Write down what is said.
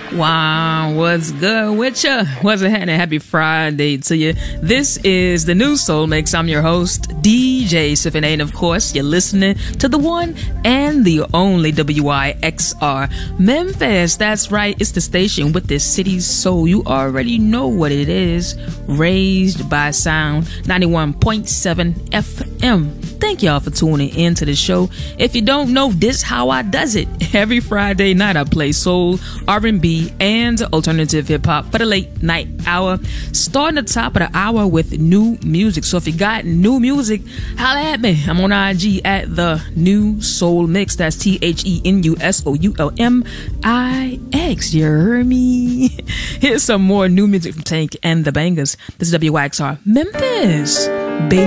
Wow, what's good with ya? What's happening? Happy Friday to you. This is the New Soul Mix. I'm your host, DJ Siffin, and of course, you're listening to the one and the only WYXR Memphis. That's right, it's the station with the city's soul. You already know what it is. Raised by Sound, 91.7 FM. Thank y'all for tuning in to the show. If you don't know, this how I does it. Every Friday night I play soul, R&B, and alternative hip-hop for the late night hour. Starting the top of the hour with new music. So if you got new music, holla at me. I'm on IG at the New Soul Mix. That's TheNewSoulMix. You heard me? Here's some more new music from Tank and the Bangers. This is WYXR Memphis, baby.